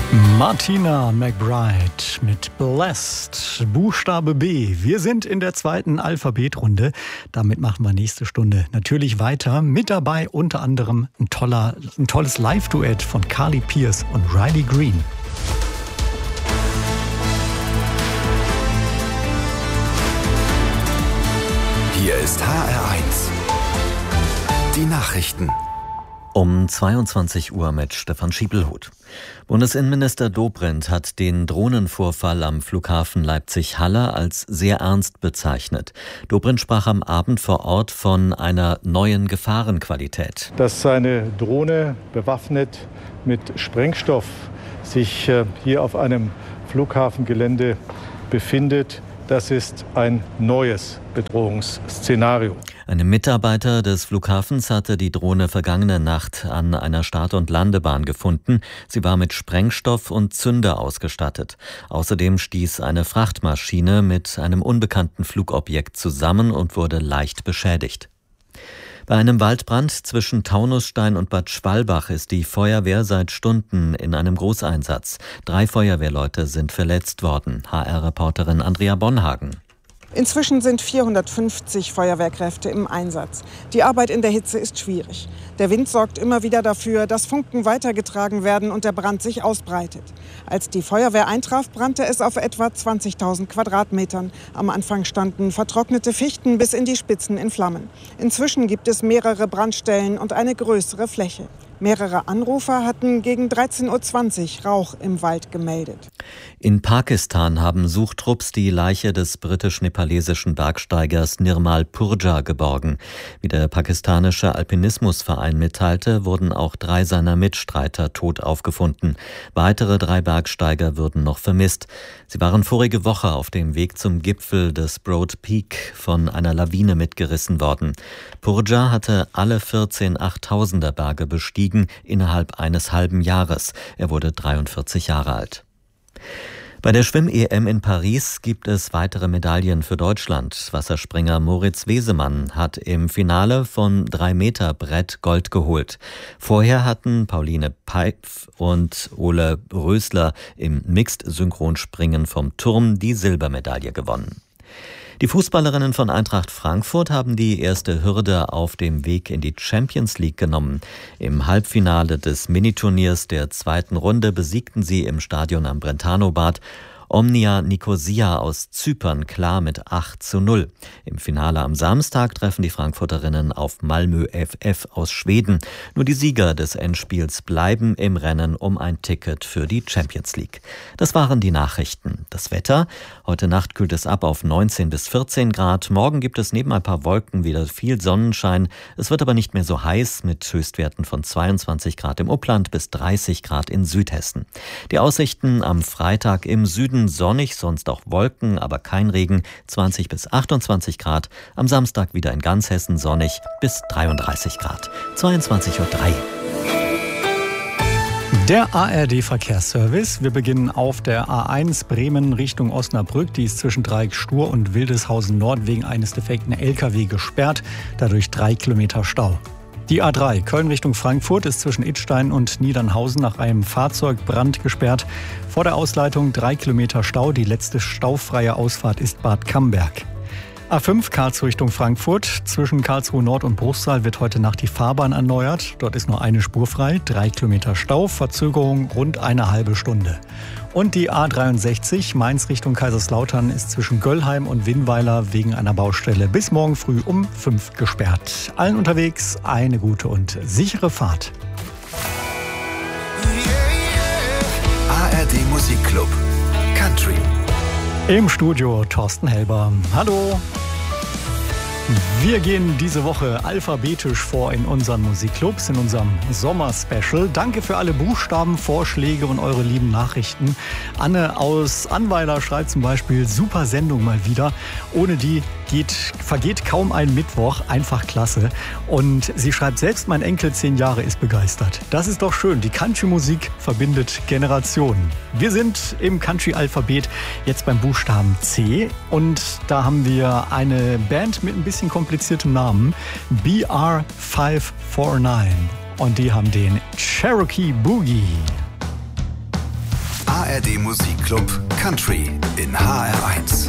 Martina McBride mit Blessed, Buchstabe B. Wir sind in der zweiten Alphabetrunde. Damit machen wir nächste Stunde natürlich weiter. Mit dabei unter anderem ein tolles Live-Duett von Carly Pearce und Riley Green. Hier ist HR1. Die Nachrichten. Um 22 Uhr mit Stefan Schiebelhut. Bundesinnenminister Dobrindt hat den Drohnenvorfall am Flughafen Leipzig-Halle als sehr ernst bezeichnet. Dobrindt sprach am Abend vor Ort von einer neuen Gefahrenqualität. Dass eine Drohne bewaffnet mit Sprengstoff sich hier auf einem Flughafengelände befindet, das ist ein neues Bedrohungsszenario. Ein Mitarbeiter des Flughafens hatte die Drohne vergangene Nacht an einer Start- und Landebahn gefunden. Sie war mit Sprengstoff und Zünder ausgestattet. Außerdem stieß eine Frachtmaschine mit einem unbekannten Flugobjekt zusammen und wurde leicht beschädigt. Bei einem Waldbrand zwischen Taunusstein und Bad Schwalbach ist die Feuerwehr seit Stunden in einem Großeinsatz. 3 Feuerwehrleute sind verletzt worden. HR-Reporterin Andrea Bonhagen. Inzwischen sind 450 Feuerwehrkräfte im Einsatz. Die Arbeit in der Hitze ist schwierig. Der Wind sorgt immer wieder dafür, dass Funken weitergetragen werden und der Brand sich ausbreitet. Als die Feuerwehr eintraf, brannte es auf etwa 20.000 Quadratmetern. Am Anfang standen vertrocknete Fichten bis in die Spitzen in Flammen. Inzwischen gibt es mehrere Brandstellen und eine größere Fläche. Mehrere Anrufer hatten gegen 13.20 Uhr Rauch im Wald gemeldet. In Pakistan haben Suchtrupps die Leiche des britisch-nepalesischen Bergsteigers Nirmal Purja geborgen. Wie der pakistanische Alpinismusverein mitteilte, wurden auch 3 seiner Mitstreiter tot aufgefunden. Weitere 3 Bergsteiger würden noch vermisst. Sie waren vorige Woche auf dem Weg zum Gipfel des Broad Peak von einer Lawine mitgerissen worden. Purja hatte alle 14 8000er Berge bestiegen innerhalb eines halben Jahres. Er wurde 43 Jahre alt. Bei der Schwimm-EM in Paris gibt es weitere Medaillen für Deutschland. Wasserspringer Moritz Wesemann hat im Finale vom 3-Meter-Brett Gold geholt. Vorher hatten Pauline Peipf und Ole Rösler im Mixed-Synchronspringen vom Turm die Silbermedaille gewonnen. Die Fußballerinnen von Eintracht Frankfurt haben die erste Hürde auf dem Weg in die Champions League genommen. Im Halbfinale des Miniturniers der 2. Runde besiegten sie im Stadion am Brentano-Bad Omnia Nicosia aus Zypern klar mit 8:0. Im Finale am Samstag treffen die Frankfurterinnen auf Malmö FF aus Schweden. Nur die Sieger des Endspiels bleiben im Rennen um ein Ticket für die Champions League. Das waren die Nachrichten. Das Wetter: Heute Nacht kühlt es ab auf 19 bis 14 Grad. Morgen gibt es neben ein paar Wolken wieder viel Sonnenschein. Es wird aber nicht mehr so heiß mit Höchstwerten von 22 Grad im Upland bis 30 Grad in Südhessen. Die Aussichten am Freitag: im Süden sonnig, sonst auch Wolken, aber kein Regen, 20 bis 28 Grad. Am Samstag wieder in ganz Hessen sonnig bis 33 Grad. 22:03 Uhr. Der ARD-Verkehrsservice. Wir beginnen auf der A1 Bremen Richtung Osnabrück. Die ist zwischen Dreieck Stur und Wildeshausen Nord wegen eines defekten LKW gesperrt. Dadurch 3 Kilometer Stau. Die A3 Köln Richtung Frankfurt ist zwischen Idstein und Niedernhausen nach einem Fahrzeugbrand gesperrt. Vor der Ausleitung 3 Kilometer Stau. Die letzte staufreie Ausfahrt ist Bad Camberg. A5 Karlsruhe Richtung Frankfurt. Zwischen Karlsruhe Nord und Bruchsal wird heute Nacht die Fahrbahn erneuert. Dort ist nur eine Spur frei. 3 Kilometer Stau. Verzögerung rund eine halbe Stunde. Und die A63 Mainz Richtung Kaiserslautern ist zwischen Göllheim und Winnweiler wegen einer Baustelle bis morgen früh um 5 gesperrt. Allen unterwegs eine gute und sichere Fahrt. ARD Musikclub Country. Im Studio Thorsten Helber. Hallo. Wir gehen diese Woche alphabetisch vor in unseren Musikclubs, in unserem Sommer-Special. Danke für alle Buchstabenvorschläge und eure lieben Nachrichten. Anne aus Annweiler schreibt zum Beispiel: super Sendung mal wieder. Ohne die vergeht kaum ein Mittwoch. Einfach klasse. Und sie schreibt selbst, mein Enkel 10 Jahre ist begeistert. Das ist doch schön. Die Country-Musik verbindet Generationen. Wir sind im Country-Alphabet jetzt beim Buchstaben C. Und da haben wir eine Band mit ein bisschen kompliziertem Namen. BR549. Und die haben den Cherokee Boogie. ARD Musikclub Country in HR1.